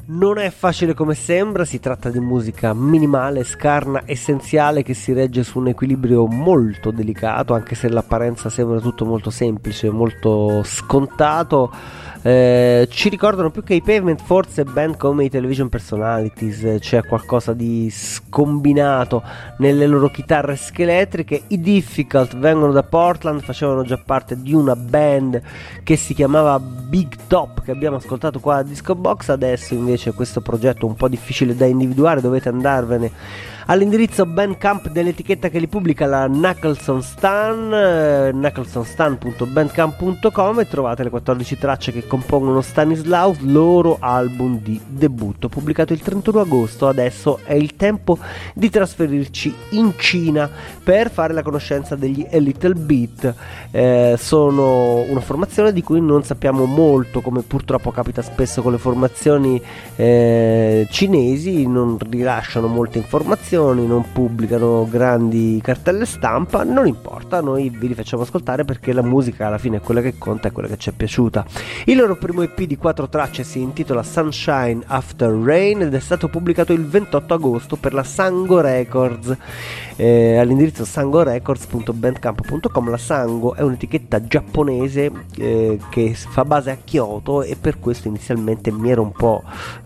Non è facile come sembra, si tratta di musica minimale, scarna, essenziale, che si regge su un equilibrio molto delicato, anche se l'apparenza sembra tutto molto semplice, molto scontato. Ci ricordano più che i Pavement forse band come i Television Personalities, c'è qualcosa di scombinato nelle loro chitarre scheletriche. I Difficult vengono da Portland, facevano già parte di una band che si chiamava Big Top, che abbiamo ascoltato qua a Disco Box. Adesso invece questo progetto un po' difficile da individuare, dovete andarvene all'indirizzo Bandcamp dell'etichetta che li pubblica, la Knuckleson Stan, knucklesonstan.bandcamp.com, e trovate le 14 tracce che compongono Stanislaus, loro album di debutto, pubblicato il 31 agosto. Adesso è il tempo di trasferirci in Cina per fare la conoscenza degli A Little Bit. Sono una formazione di cui non sappiamo molto, come purtroppo capita spesso con le formazioni cinesi, non rilasciano molte informazioni, non pubblicano grandi cartelle stampa. Non importa, noi vi li facciamo ascoltare perché la musica alla fine è quella che conta, è quella che ci è piaciuta. Il loro primo EP di 4 tracce si intitola Sunshine After Rain ed è stato pubblicato il 28 agosto per la Sango Records, all'indirizzo sangorecords.bandcamp.com. La Sango è un'etichetta giapponese che fa base a Kyoto, e per questo inizialmente mi ero un po'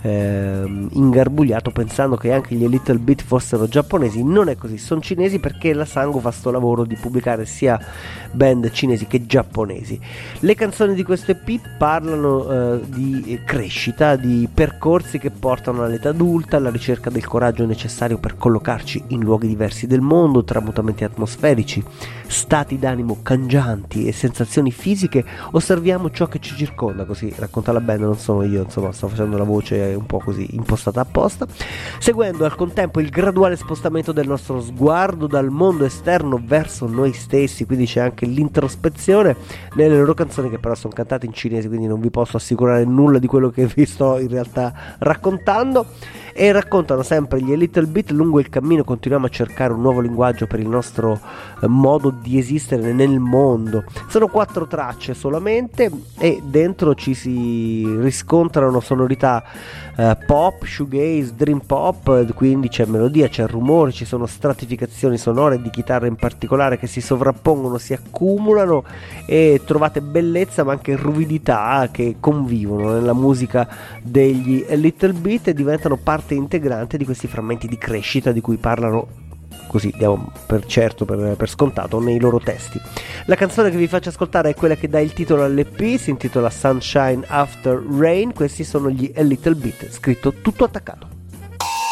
ingarbugliato pensando che anche gli Little Bit fossero giapponesi. Non è così, sono cinesi, perché la Sango fa sto lavoro di pubblicare sia band cinesi che giapponesi. Le canzoni di questo EP parlano di crescita, di percorsi che portano all'età adulta, alla ricerca del coraggio necessario per collocarci in luoghi diversi del mondo, tra mutamenti atmosferici, stati d'animo cangianti e sensazioni fisiche. Osserviamo ciò che ci circonda, così racconta la band, non sono io, insomma, sto facendo la voce un po' così impostata apposta, seguendo al contempo il graduale spostamento del nostro sguardo dal mondo esterno verso noi stessi. Quindi c'è anche l'introspezione nelle loro canzoni, che però sono cantate in cinese, quindi non vi posso assicurare nulla di quello che vi sto in realtà raccontando. E raccontano sempre gli A Little Bit: lungo il cammino continuiamo a cercare un nuovo linguaggio per il nostro modo di esistere nel mondo. Sono 4 tracce solamente, e dentro ci si riscontrano sonorità pop, shoegaze, dream pop, quindi c'è melodia, c'è rumore, ci sono stratificazioni sonore di chitarra in particolare che si sovrappongono, si accumulano, e trovate bellezza ma anche ruvidità che convivono nella musica degli A Little Bit e diventano parte integrante di questi frammenti di crescita di cui parlano, così diamo per certo, per scontato, nei loro testi. La canzone che vi faccio ascoltare è quella che dà il titolo all'EP, si intitola Sunshine After Rain. Questi sono gli A Little Bit, scritto tutto attaccato.